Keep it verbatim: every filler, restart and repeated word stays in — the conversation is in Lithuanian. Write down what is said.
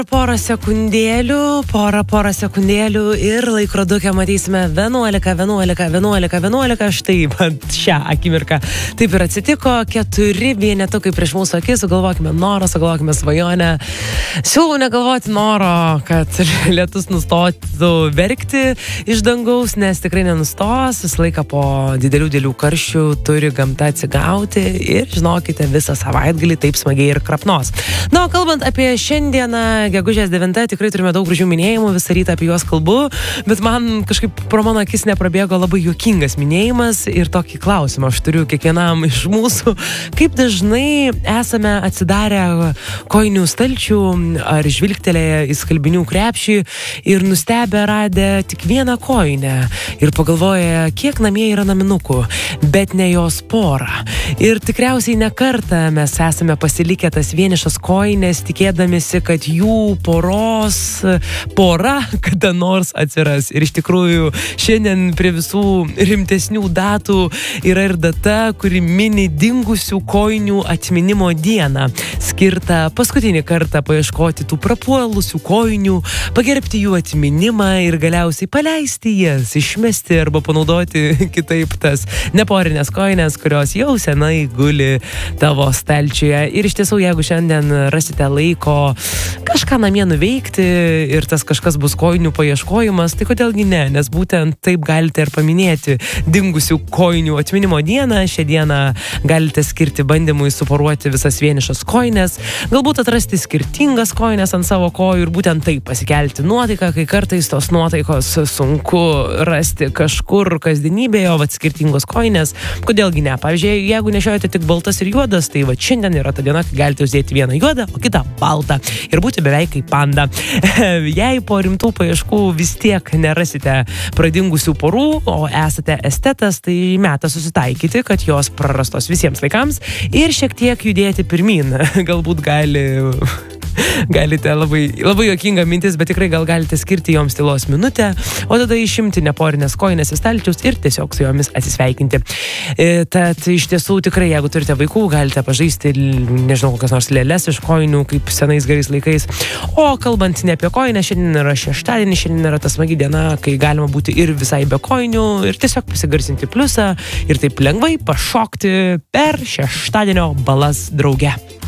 Porą sekundėlių, porą, porą sekundėlių ir laikrodukė matysime vienuolika, vienuolika, vienuolika, vienuolika, štai šią akimirką. Taip ir atsitiko, keturi vienetukai prieš mūsų akis, sugalvokime norą, sugalvokime svajonę. Siūlau negalvoti noro, kad lietus nustotų verkti iš dangaus, nes tikrai nenustos, visą laiką po didelių dėlių karščių turi gamta atsigauti ir žinokite, visą savaitgalį taip smagiai ir krapnos. Na, o kalbant apie šiandieną, gegužės devintą, tikrai turime daug gražių minėjimų, visą rytą apie juos kalbu, bet man kažkaip pro mano akis neprabėgo labai juokingas minėjimas ir tokį klausimą aš turiu kiekvienam iš mūsų. Kaip dažnai esame atsidarę kojinių stalčių ar žvilgtelėję į skalbinių krepšį ir nustebę radę tik vieną kojinę ir pagalvoję, kiek namie yra naminukų, bet ne jos porą. Ir tikriausiai ne kartą mes esame pasilikę tas vienišas kojines, tikėdamisi, kad jų poros pora kada nors atsiras. Ir iš tikrųjų šiandien prie visų rimtesnių datų yra ir data, kuri mini dingusių kojinių atminimo dieną, skirta paskutinį kartą paieškoti tų prapuolusių kojinių, pagerbti jų atminimą ir galiausiai paleisti jas, išmesti arba panaudoti kitaip tas neporinės kojines, kurios jau senai guli tavo stalčiuje. Ir iš tiesų, jeigu šiandien rasite laiko kažką namie nuveikti ir tas kažkas bus kojinių paieškojimas, tai kodėlgi ne, nes būtent taip galite ir paminėti dingusių kojinių atminimo dieną. Šią dieną galite skirti bandymui suporuoti visas vienišas kojines, galbūt atrasti skirtingas kojines ant savo kojų ir būtent taip pasikelti nuotaiką, kai kartais tos nuotaikos sunku rasti kažkur kasdienybėje, o vat skirtingos kojines, kodėlgi ne. Pavyzdžiui, jeigu nešiojate tik baltas ir juodas, tai va šiandien yra ta diena, kai galite uždėti vieną juodą, o kitą baltą ir būti beveik kaip panda. Jei po rimtų paieškų vis tiek nerasite pradingusių porų, o esate estetas, tai metas susitaikyti, kad jos prarastos visiems laikams ir šiek tiek judėti pirmyn. Galbūt gali... Galite labai, labai juokinga mintis, bet tikrai gal galite skirti joms tylos minutę, o tada išimti neporinės kojines į stalčius ir tiesiog su jomis atsisveikinti. E, tad iš tiesų tikrai, jeigu turite vaikų, galite pažaisti, nežinau, kokias nors lėles iš kojinių, kaip senais gerais laikais. O kalbant ne apie kojinę, šiandien yra šeštadienis, šiandien yra ta smagi diena, kai galima būti ir visai be kojinių ir tiesiog pasigarsinti pliusą ir taip lengvai pašokti per šeštadienio balas drauge.